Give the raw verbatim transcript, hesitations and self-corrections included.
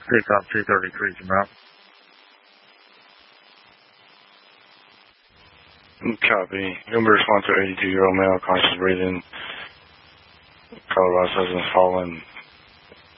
Takeoff two thirty-three, Jamel. Copy. Number response to eighty-two-year-old male, conscious breathing. Colorado hasn't fallen.